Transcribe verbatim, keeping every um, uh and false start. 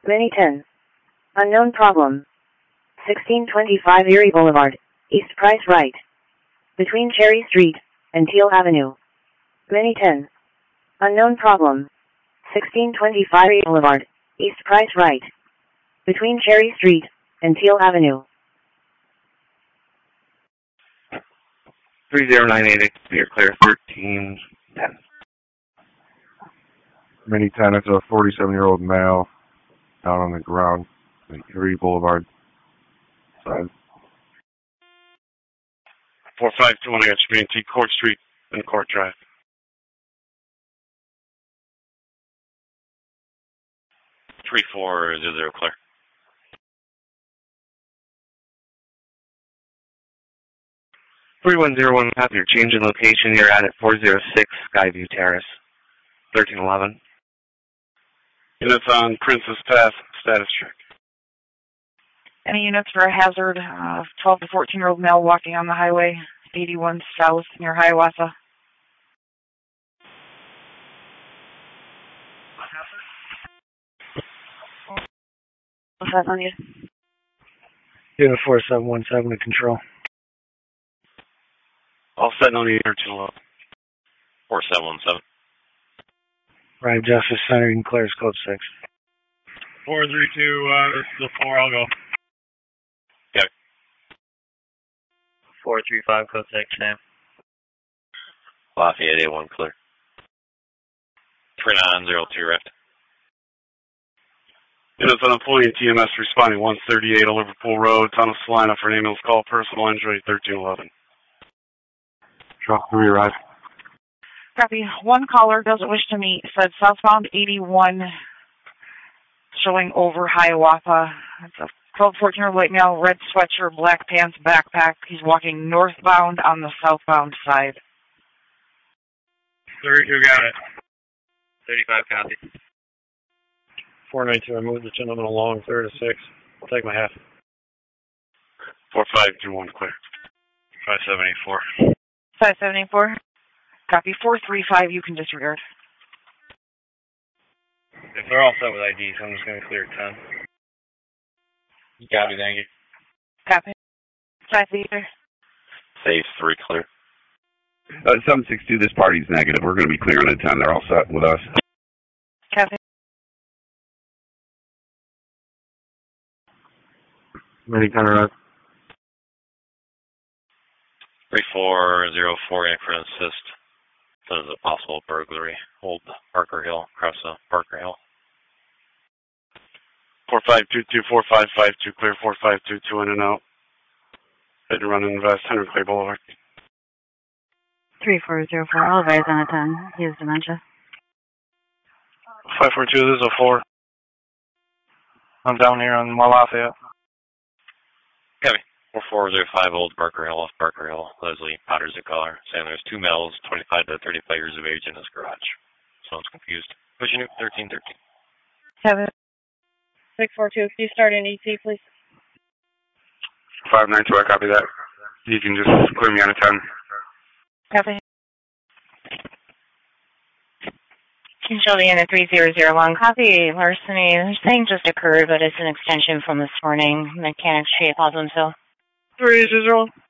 Mini ten. Unknown problem. sixteen twenty-five Erie Boulevard, East Price right. Between Cherry Street and Teal Avenue. Mini ten. Unknown problem. sixteen twenty-five Erie Boulevard, East Price right. Between Cherry Street and Teal Avenue. three zero nine eight, you're clear, thirteen ten. Mini ten, it's a forty-seven-year-old male down on the ground at Erie Boulevard side. four five two one, I got you being T Court Street and Court Drive. three four zero zero, clear. three one zero one, have your change in location. You're at it four zero six Skyview Terrace, thirteen eleven. Units on Princess Path, status check. Any units for a hazard, uh, twelve to fourteen-year-old male walking on the highway, eighty-one South near Hiawatha. What's that on you? Unit four seven one seven to control. All set on the thirteen eleven. four seven one seven. Right, Justice Center, you can clear as code six. four three two, uh, it's the four, I'll go. Yeah. four three five, code six, Sam. Lafayette A one, clear. three nine zero two, Rift. Units on employee T M S responding one thirty-eight on Liverpool Road, Tunnel Salina for an ambulance call, personal injury, thirteen eleven. Drop three, right. Copy. One caller doesn't wish to meet. Said southbound eighty-one, showing over Hiawatha. It's a twelve, fourteen-year-old white male, red sweatshirt, black pants, backpack. He's walking northbound on the southbound side. thirty-two, got it. thirty-five, copy. four nine two, I moved the gentleman along, third to six. I'll take my half. four five two one, clear. five seven eight four. five seven eight four. Copy. four three five, you can disregard. If they're all set with I Ds, I'm just going to clear ten. Copy, thank you. Copy. five either. Safe three, clear. Uh, seven six two, this party's negative. We're going to be clear on the ten. They're all set with us. Copy. Mini ten, right. three four zero four, in for an assist. That is a possible burglary. Old Parker Hill, across the Parker Hill. four five two two, four five five two, clear, four five two two, in and out. Head to run and invest, Henry Clay Boulevard. three four zero four, all advised on a ten. He has dementia. five four two, this is a four. I'm down here on Lafayette. Copy. four four zero five, Old Parker Hill, off Parker Hill. Leslie Potter's the caller, saying there's two males, twenty-five to thirty-five years of age in his garage. Sounds confused. Pushing it, thirteen thirteen. Seven. six four two, can you start in E T, please? five nine two, I copy that. You can just clear me on a ten. Copy. Control the unit three zero zero one. Copy. Larceny. This thing just occurred, but it's an extension from this morning. Mechanic Street, Oswald Hill. three zero zero.